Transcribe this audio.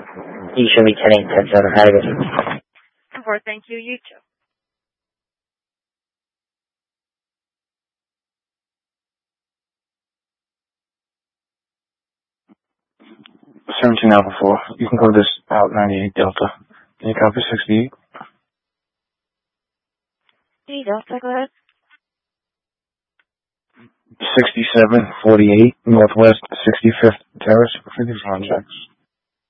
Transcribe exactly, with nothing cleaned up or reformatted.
You should be ten eight ten seven. Have a good one. four, thank you. You too. seventeen Alpha four. You can go this out ninety-eight Delta. Can you copy sixty-eight? Hey, Delta, go ahead. sixty-seven forty-eight Northwest sixty-fifth Terrace. I think it's on checks.